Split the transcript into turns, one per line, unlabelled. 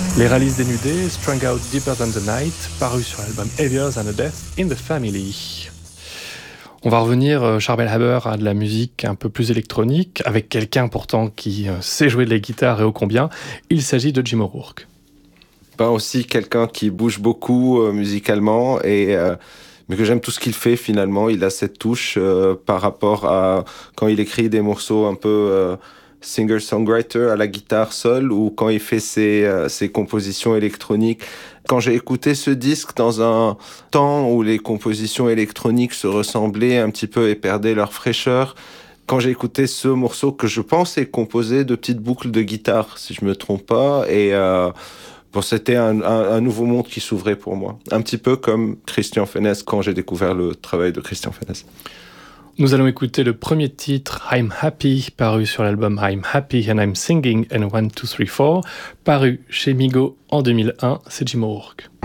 Les Rallies dénudés, Strung Out Deeper Than the Night, paru sur l'album Heavier Than a Death in the Family. On va revenir, Charbel Haber, à de la musique un peu plus électronique, avec quelqu'un pourtant qui sait jouer de la guitare et ô combien. Il s'agit de Jim O'Rourke.
Aussi quelqu'un qui bouge beaucoup musicalement, mais que j'aime tout ce qu'il fait finalement. Il a cette touche par rapport à quand il écrit des morceaux un peu singer-songwriter à la guitare seule, ou quand il fait ses compositions électroniques. Quand j'ai écouté ce disque dans un temps où les compositions électroniques se ressemblaient un petit peu et perdaient leur fraîcheur, quand j'ai écouté ce morceau que je pense est composé de petites boucles de guitare, si je me trompe pas, c'était un nouveau monde qui s'ouvrait pour moi. Un petit peu comme Christian Fennesz quand j'ai découvert le travail de Christian Fennesz.
Nous allons écouter le premier titre, I'm Happy, paru sur l'album I'm Happy and I'm Singing and 1, 2, 3, 4, paru chez Migo en 2001, c'est Jim O'Rourke.